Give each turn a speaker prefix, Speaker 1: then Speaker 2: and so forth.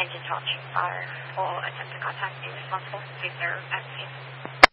Speaker 1: Engine touch. Fire. All attempt to contact. Be responsible. Please there at scene.